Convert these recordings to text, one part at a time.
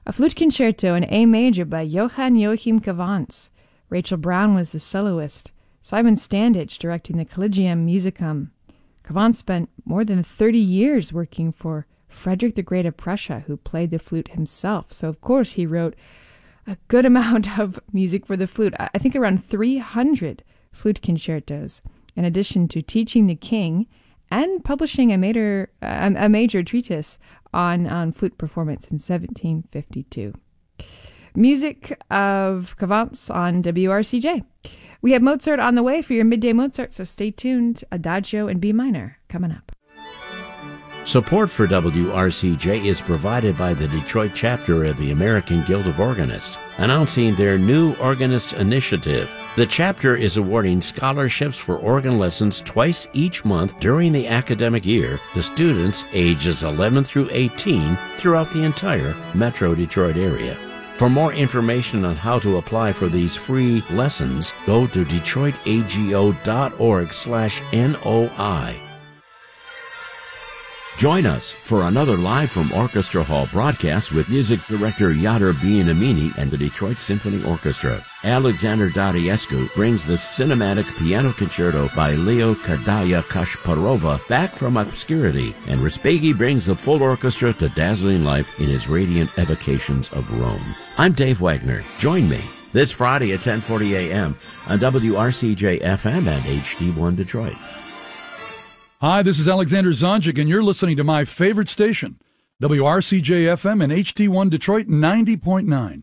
A flute concerto in A major by Johann Joachim Cavants. Rachel Brown was the soloist. Simon Standage directing the Collegium Musicum. Cavants spent more than 30 years working for Frederick the Great of Prussia, who played the flute himself. So, of course, he wrote a good amount of music for the flute. I think around 300 flute concertos, in addition to teaching the king and publishing a major treatise on flute performance in 1752. Music of Cavants on WRCJ. We have Mozart on the way for your Midday Mozart, so stay tuned. Adagio in B minor coming up. Support for WRCJ is provided by the Detroit chapter of the American Guild of Organists, announcing their new Organist Initiative. The chapter is awarding scholarships for organ lessons twice each month during the academic year to students ages 11 through 18 throughout the entire Metro Detroit area. For more information on how to apply for these free lessons, go to detroitago.org/NOI. Join us for another Live from Orchestra Hall broadcast with music director Yadar Bienamini and the Detroit Symphony Orchestra. Alexander Dariescu brings the cinematic piano concerto by Leo Kadaya Kashparova back from obscurity, and Respighi brings the full orchestra to dazzling life in his radiant evocations of Rome. I'm Dave Wagner. Join me this Friday at 10:40 a.m. on WRCJ FM and HD1 Detroit. Hi, this is Alexander Zonjic, and you're listening to my favorite station, WRCJ FM and HD1 Detroit 90.9.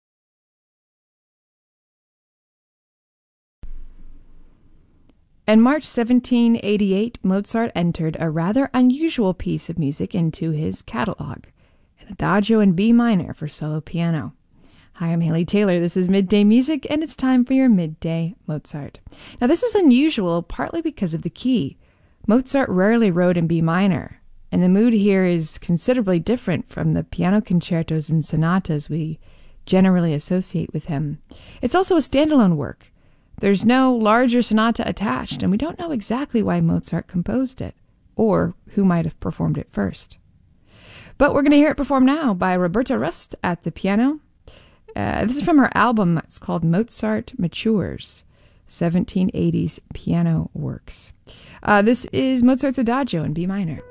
In March 1788, Mozart entered a rather unusual piece of music into his catalog, an Adagio in B minor for solo piano. Hi, I'm Haley Taylor. This is Midday Music, and it's time for your Midday Mozart. Now, this is unusual partly because of the key. Mozart rarely wrote in B minor, and the mood here is considerably different from the piano concertos and sonatas we generally associate with him. It's also a standalone work. There's no larger sonata attached, and we don't know exactly why Mozart composed it, or who might have performed it first. But we're going to hear it performed now by Roberta Rust at the piano. This is from her album. It's called Mozart Matures, 1780s Piano Works. This is Mozart's Adagio in B minor.